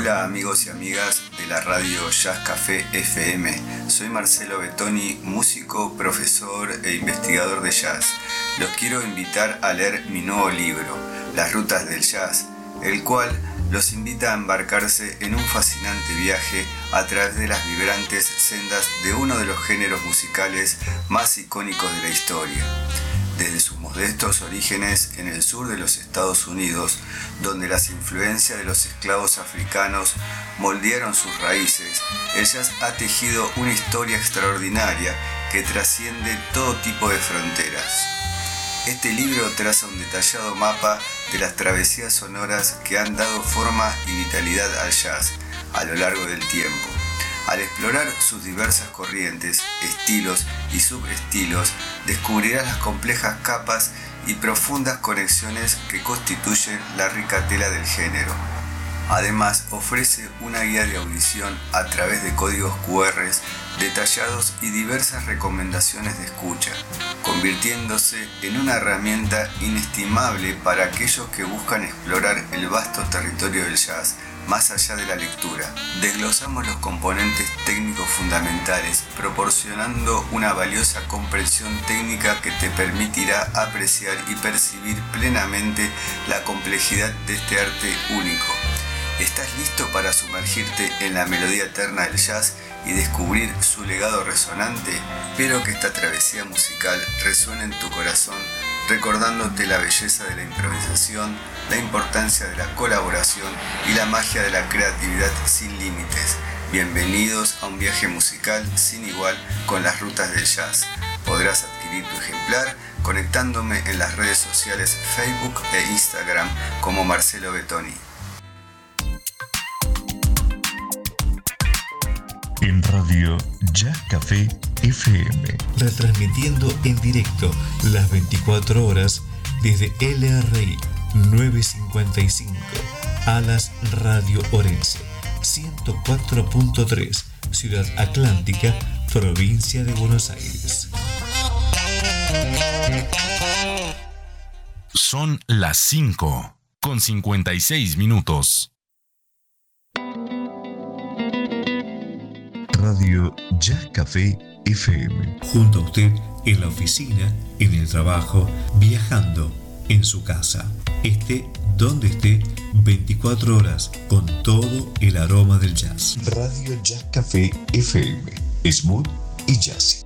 Hola amigos y amigas de la radio Jazz Café FM. Soy Marcelo Bettoni, músico, profesor e investigador de jazz. Los quiero invitar a leer mi nuevo libro, Las Rutas del Jazz, el cual los invita a embarcarse en un fascinante viaje a través de las vibrantes sendas de uno de los géneros musicales más icónicos de la historia. Desde sus modestos orígenes en el sur de los Estados Unidos, donde las influencias de los esclavos africanos moldearon sus raíces, el jazz ha tejido una historia extraordinaria que trasciende todo tipo de fronteras. Este libro traza un detallado mapa de las travesías sonoras que han dado forma y vitalidad al jazz a lo largo del tiempo. Al explorar sus diversas corrientes, estilos y subestilos, descubrirás las complejas capas y profundas conexiones que constituyen la rica tela del género. Además, ofrece una guía de audición a través de códigos QR detallados y diversas recomendaciones de escucha, convirtiéndose en una herramienta inestimable para aquellos que buscan explorar el vasto territorio del jazz. Más allá de la lectura, desglosamos los componentes técnicos fundamentales, proporcionando una valiosa comprensión técnica que te permitirá apreciar y percibir plenamente la complejidad de este arte único. ¿Estás listo para sumergirte en la melodía eterna del jazz y descubrir su legado resonante? Espero que esta travesía musical resuene en tu corazón, recordándote la belleza de la improvisación, la importancia de la colaboración y la magia de la creatividad sin límites. Bienvenidos a un viaje musical sin igual con las rutas del jazz. Podrás adquirir tu ejemplar conectándome en las redes sociales Facebook e Instagram como Marcelo Bettoni. En Radio Jazz Café FM, retransmitiendo en directo las 24 horas desde LRI 955, Alas Radio Orense, 104.3, Ciudad Atlántica, provincia de Buenos Aires. Son las 5:56. Radio Jazz Café FM. Junto a usted en la oficina, en el trabajo, viajando, en su casa. Esté donde esté, 24 horas con todo el aroma del jazz. Radio Jazz Café FM. Smooth y jazzy.